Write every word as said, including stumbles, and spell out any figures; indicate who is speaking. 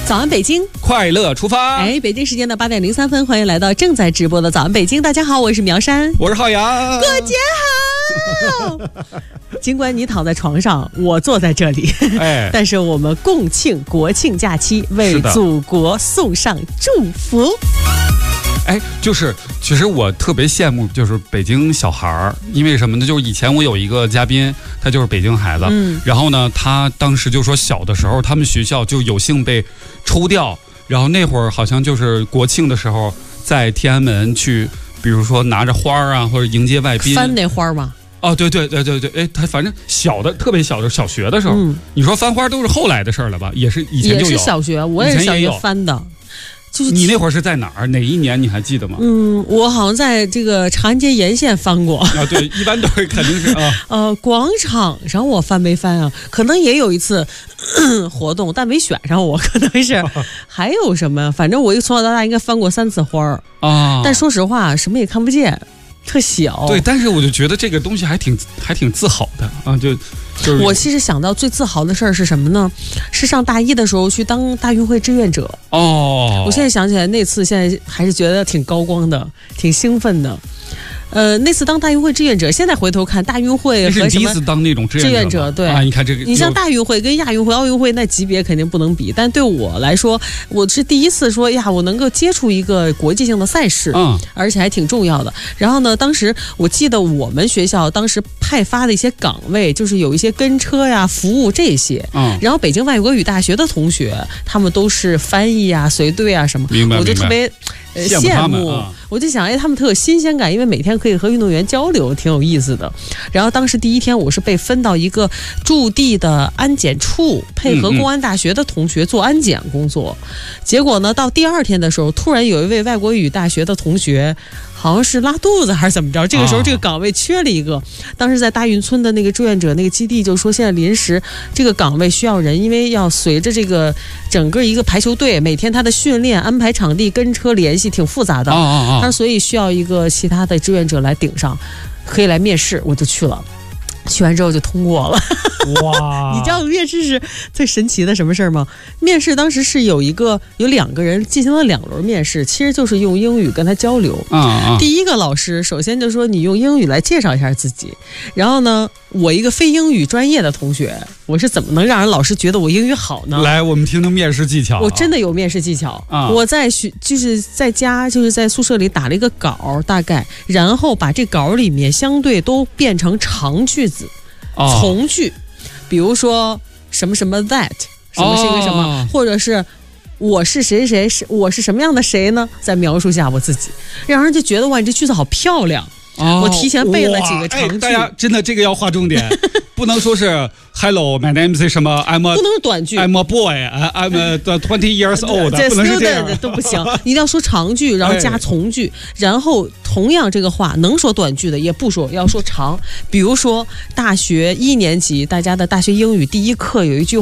Speaker 1: 早安北京，
Speaker 2: 快乐出发！
Speaker 1: 哎，北京时间的八点零三分，欢迎来到正在直播的早安北京。大家好，我是苗山，
Speaker 2: 我是浩洋，
Speaker 1: 过节好。尽管你躺在床上，我坐在这里，哎，但是我们共庆国庆假期，为祖国送上祝福。
Speaker 2: 哎，就是其实我特别羡慕就是北京小孩儿，因为什么呢？就是以前我有一个嘉宾，他就是北京孩子，嗯，然后呢，他当时就说小的时候他们学校就有幸被抽调，然后那会儿好像就是国庆的时候在天安门去，比如说拿着花啊或者迎接外宾，
Speaker 1: 翻那花吗？
Speaker 2: 哦，对对对对对，哎，他反正小的特别小的小学的时候，嗯，你说翻花都是后来的事儿了吧？也是以前就有，
Speaker 1: 也是小学，我也是小学翻的。
Speaker 2: 就是你那会儿是在哪儿？哪一年你还记得吗？
Speaker 1: 嗯，我好像在这个长安街沿线翻过
Speaker 2: 啊。对，一般都是肯定是啊。
Speaker 1: 呃，广场上我翻没翻啊？可能也有一次活动，但没选上我，可能是。还有什么？反正我从小到大应该翻过三次花儿啊。但说实话，什么也看不见。特小，
Speaker 2: 对，但是我就觉得这个东西还挺还挺自豪的啊！就就是
Speaker 1: 我其实想到最自豪的事儿是什么呢？是上大一的时候去当大运会志愿者哦。我现在想起来那次，现在还是觉得挺高光的，挺兴奋的。呃，那次当大运会志愿者，现在回头看大运会和什么
Speaker 2: 第一次当那种志
Speaker 1: 愿者，对
Speaker 2: 啊，你看这个，
Speaker 1: 你像大运会跟亚运会、奥运会那级别肯定不能比，但对我来说，我是第一次说呀，我能够接触一个国际性的赛事，嗯，而且还挺重要的。然后呢，当时我记得我们学校当时派发的一些岗位，就是有一些跟车呀、服务这些，嗯，然后北京外国语大学的同学，他们都是翻译啊、随队啊什么，
Speaker 2: 明白，
Speaker 1: 我就特别。呃，羡慕，
Speaker 2: 啊、
Speaker 1: 我就想，哎，他们特有新鲜感，因为每天可以和运动员交流，挺有意思的。然后当时第一天，我是被分到一个驻地的安检处，配合公安大学的同学做安检工作。嗯嗯结果呢，到第二天的时候，突然有一位外国语大学的同学。好像是拉肚子还是怎么着？这个时候这个岗位缺了一个，当时在大运村的那个志愿者那个基地就说，现在临时这个岗位需要人，因为要随着这个整个一个排球队每天他的训练、安排场地、跟车联系挺复杂的，他说所以需要一个其他的志愿者来顶上，可以来面试，我就去了。去完之后就通过了，哇！你知道面试是最神奇的什么事儿吗？面试当时是有一个有两个人进行了两轮面试，其实就是用英语跟他交流。啊啊！第一个老师首先就说你用英语来介绍一下自己，然后呢，我一个非英语专业的同学，我是怎么能让人老师觉得我英语好呢？
Speaker 2: 来，我们听听面试技巧。
Speaker 1: 我真的有面试技巧啊！我在学就是在家就是在宿舍里打了一个稿，大概，然后把这稿里面相对都变成长句子。从句，比如说什么什么 that 什么是一个什么，哦、或者是我是谁谁是我是什么样的谁呢？再描述下我自己，让人就觉得哇，你这句子好漂亮。哦、我提前背了几个长句，
Speaker 2: 哎、大家真的这个要划重点，不能说是 Hello, my name is 什么 I'm a
Speaker 1: 不能是短句
Speaker 2: I'm a boy, I'm a twenty years old， 不能是这样
Speaker 1: 都不行，你一定要说长句，然后加从句，哎、然后同样这个话能说短句的也不说，要说长。比如说大学一年级，大家的大学英语第一课有一句